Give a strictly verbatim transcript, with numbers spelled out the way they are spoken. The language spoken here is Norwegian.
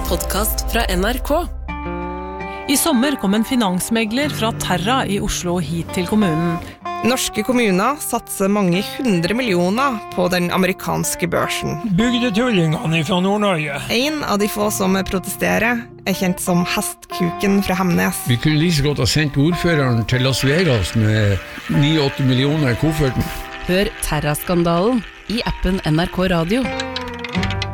podcast fra N R K. I sommer kom en finansmegler fra Terra i Oslo hit til kommunen. Norske kommuner satser mange hundre millioner på den amerikanske børsen. Bygdetullingene fra Nord-Norge. En av de få som protesterer er kjent som Hestkuken fra Hemnes. Vi kunne like så godt ha sendt ordføreren til Las Vegas med ni åtte millioner i kofferten. Hør Terra-skandalen i appen N R K Radio.